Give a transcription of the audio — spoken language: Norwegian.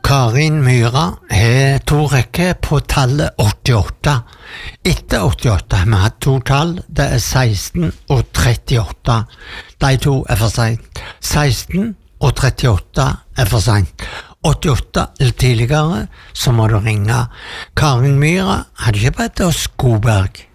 Karin Myhra har to rekker på tallet 88. Etter 88 har vi hatt to tall, det er 16 og 38. De to er for sent. 16 og 38 er for sent. 88 litt tidligere, så må du ringe. Karin Myhra hadde ikke bedt oss Skoberg.